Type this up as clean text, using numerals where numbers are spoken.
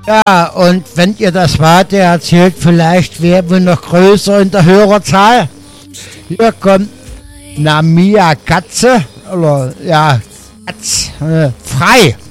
Ja, und wenn ihr das weiter erzählt, vielleicht werden wir noch größer in der Hörerzahl. Hier kommt Namia Katze, oder ja, Katz, frei.